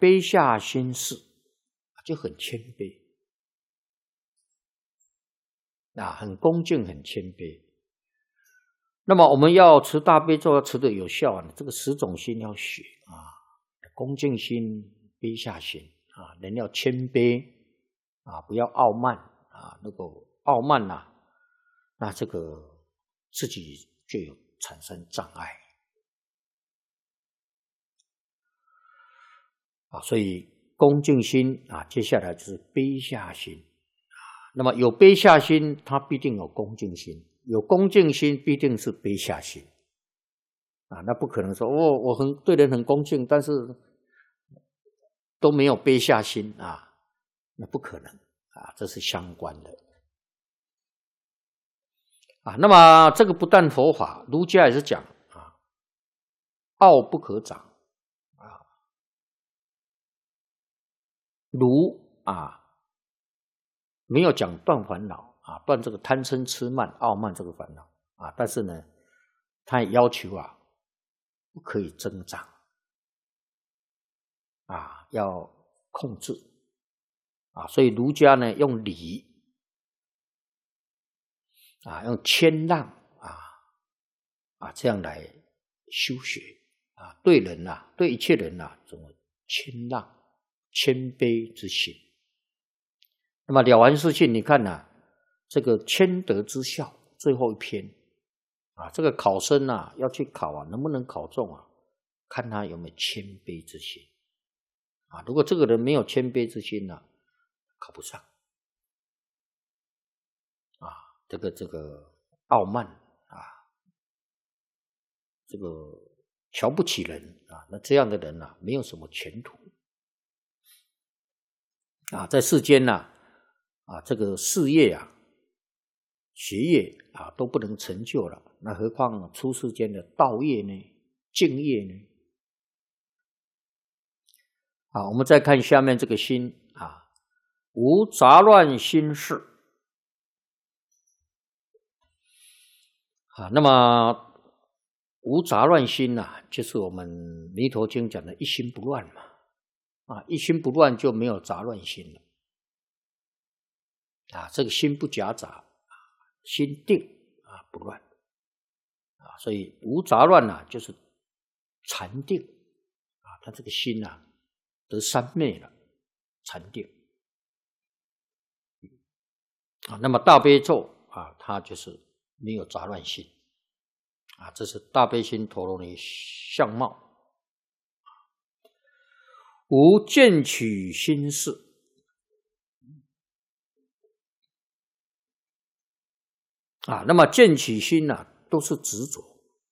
卑下心事，就很谦卑很恭敬，很谦卑。那么我们要持大悲咒，要持得有效这个10种心要学恭敬心、卑下心人要谦卑不要傲慢那个傲慢那这个自己就有产生障碍所以恭敬心接下来就是卑下心那么有卑下心，它必定有恭敬心；有恭敬心，必定是卑下心那不可能说我对人很恭敬，但是都没有卑下心那不可能这是相关的那么这个不但佛法，儒家也是讲傲不可长儒没有讲断烦恼断这个贪嗔痴慢傲慢这个烦恼但是呢，他也要求不可以增长要控制所以儒家呢用礼用谦让这样来修学对人对一切人怎么谦让谦卑之心。那么了凡四训你看这个谦德之孝最后一篇这个考生要去考能不能考中看他有没有谦卑之心如果这个人没有谦卑之心考不上这个傲慢这个瞧不起人那这样的人没有什么前途在世间这个事业学业都不能成就了，那何况出世间的道业呢、敬业呢？我们再看下面这个心无杂乱心事那么无杂乱心就是我们弥陀经讲的一心不乱嘛一心不乱就没有杂乱心了这个心不夹杂心定不乱所以无杂乱就是禅定他这个心得三昧了，禅定那么大悲咒它就是没有杂乱心这是大悲心陀罗尼相貌。无见取心事那么见取心都是执着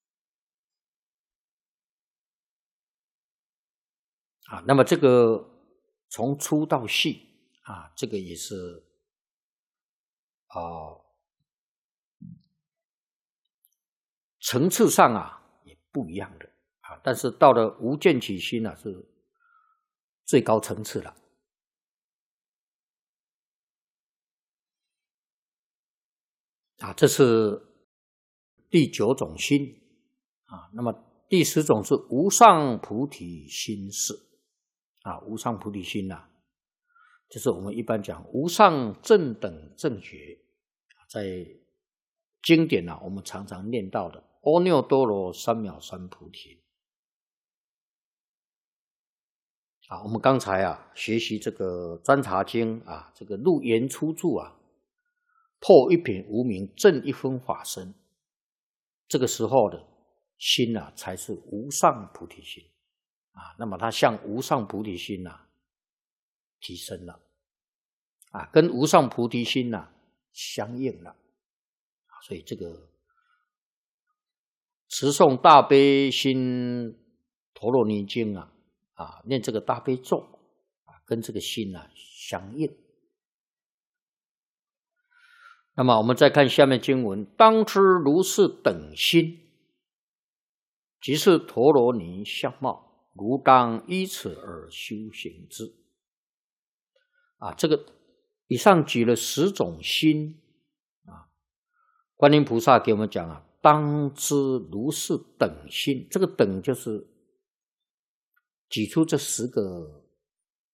那么这个从粗到细这个也是层次上也不一样的但是到了无见取心是最高层次了这是第9种心那么第10种是无上菩提心事无上菩提心就是我们一般讲无上正等正觉在经典我们常常念到的阿耨多罗三藐三菩提我们刚才学习这个观察经这个入言出住破一品无明证一分法身这个时候的心才是无上菩提心那么它向无上菩提心提升了跟无上菩提心相应了所以这个持诵大悲心陀罗尼经念这个大悲咒跟这个心相应。那么我们再看下面经文，当知如是等心即是陀罗尼相貌，如当依此而修行之这个以上举了10种心观音菩萨给我们讲当知如是等心，这个等就是举出这10个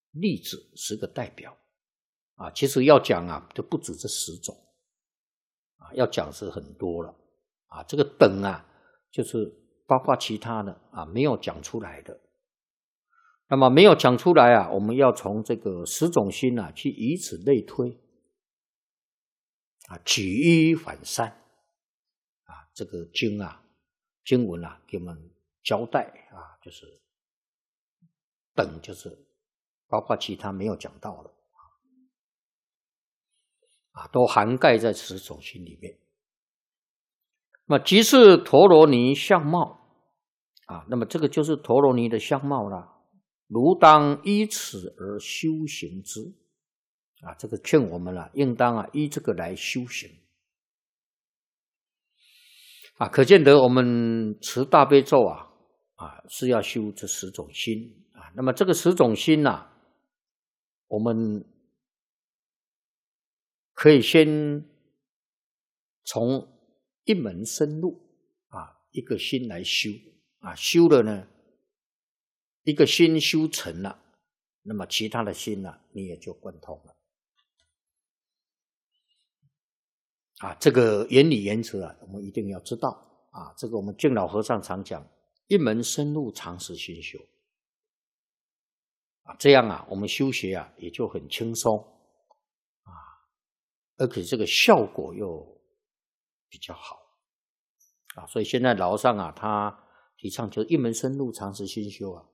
例子10个代表啊，其实要讲啊，就不止这10种啊，要讲是很多了啊。这个等啊，就是包括其他的啊，没有讲出来的。那么没有讲出来啊，我们要从这个10种心啊，去以此类推啊，举一反三啊，这个经文啊，给我们交代啊，就是等，就是包括其他没有讲到的啊，都涵盖在10种心里面。那么即是陀罗尼相貌啊，那么这个就是陀罗尼的相貌啦。如当依此而修行之啊，这个劝我们啊，应当啊依这个来修行啊。可见得我们持大悲咒啊是要修这10种心啊。那么这个10种心啊，我们可以先从一门深入啊，一个心来修啊，修了呢，一个心修成了，那么其他的心呢，你也就贯通了啊。这个原理原则啊，我们一定要知道啊。这个我们净老和尚常讲，一门深入，常时心修啊，这样啊，我们修学啊也就很轻松啊，而且这个效果又比较好啊。所以现在老和尚啊，他提倡就是一门深入，常时心修啊。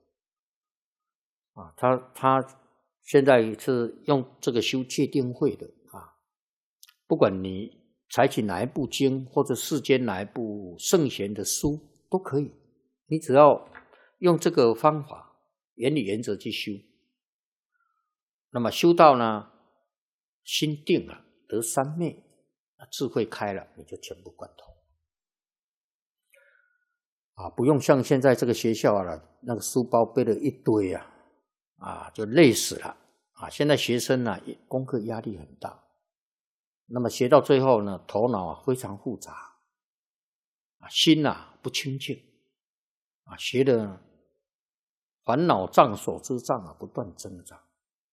他现在是用这个修戒定慧的啊，不管你采取哪一部经或者世间哪一部圣贤的书都可以，你只要用这个方法原理原则去修，那么修到呢心定了，得三昧，智慧开了，你就全部贯通啊，不用像现在这个学校啊，那个书包背了一堆啊，就累死了啊！现在学生呢，功课压力很大，那么学到最后呢，头脑啊非常复杂啊，心啊不清净啊，学的烦恼障、所知障啊不断增长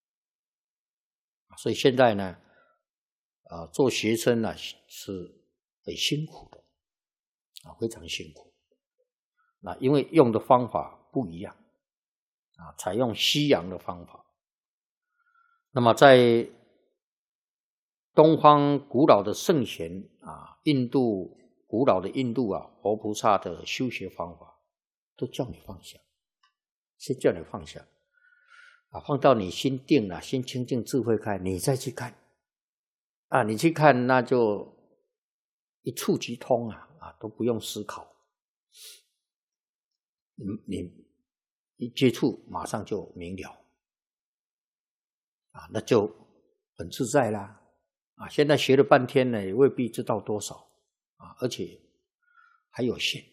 所以现在呢，做学生呢是很辛苦的啊，非常辛苦。那因为用的方法不一样。采用西洋的方法。那么在东方古老的圣贤古老的印度活菩萨的修学方法都叫你放下，先叫你放下放到你心定了，心清净，智慧开，你再去看你去看，那就一触即通都不用思考，你一接触马上就明了那就很自在啦现在学了半天呢，也未必知道多少而且还有限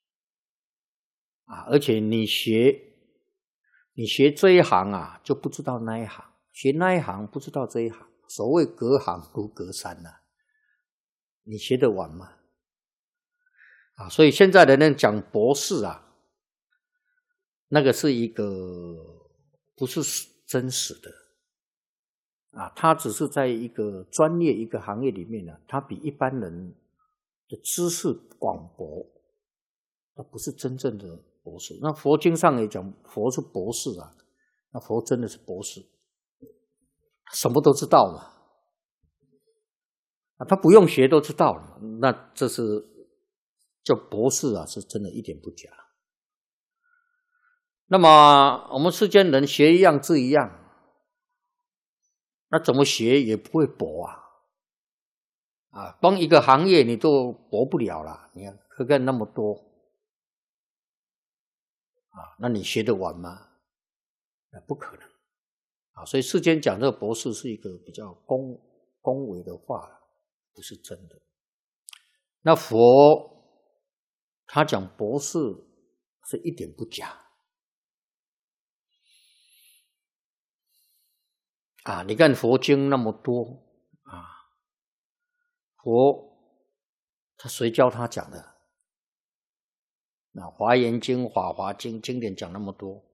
而且你学这一行就不知道那一行，学那一行不知道这一行，所谓隔行如隔山你学得完吗所以现在的人讲博士那个是一个不是真实的他只是在一个专业一个行业里面他比一般人的知识广博，那不是真正的博士。那佛经上也讲佛是博士那佛真的是博士，什么都知道嘛他不用学都知道了，那这是叫博士是真的一点不假。那么我们世间人学一样治一样，那怎么学也不会博光一个行业你都博不了了，你看看那么多那你学得完吗？那不可能所以世间讲这个博士是一个比较恭维的话，不是真的。那佛他讲博士是一点不假你看佛经那么多佛他谁教他讲的？那华严经、法华经经典讲那么多